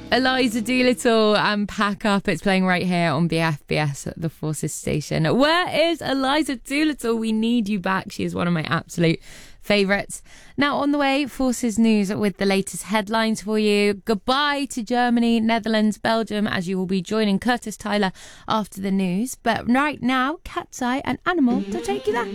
Eliza Doolittle and Pack Up. It's playing right here on BFBS at the Forces station. Where is Eliza Doolittle? We need you back. She is one of my absolute favourites. Now on the way, Forces News with the latest headlines for you. Goodbye to Germany, Netherlands, Belgium, as you will be joining Curtis Tyler after the news. But right now, Cat's Eye and Animal to take you there.